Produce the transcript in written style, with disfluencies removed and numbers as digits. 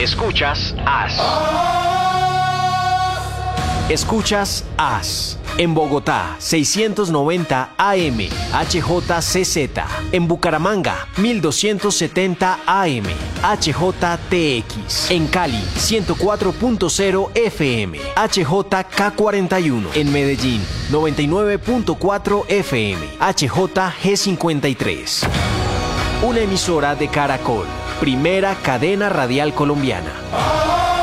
Escuchas AS. Escuchas AS. En Bogotá, 690 AM, HJCZ. En Bucaramanga, 1270 AM, HJTX. En Cali, 104.0 FM, HJK41. En Medellín, 99.4 FM, HJG53. Una emisora de Caracol, primera cadena radial colombiana.